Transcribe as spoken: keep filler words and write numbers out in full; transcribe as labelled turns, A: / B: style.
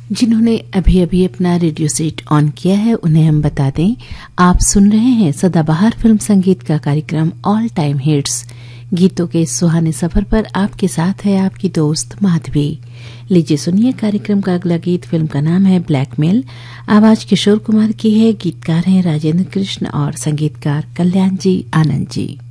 A: जिन्होंने अभी अभी अपना रेडियो सेट ऑन किया है उन्हें हम बता दें, आप सुन रहे हैं सदाबहार फिल्म संगीत का कार्यक्रम ऑल टाइम हिट्स। गीतों के सुहाने सफर पर आपके साथ है आपकी दोस्त माधवी। लीजिए सुनिए कार्यक्रम का अगला गीत। फिल्म का नाम है ब्लैकमेल। आवाज किशोर कुमार की है, गीतकार हैं राजेंद्र कृष्ण और संगीतकार कल्याण जी आनंद जी।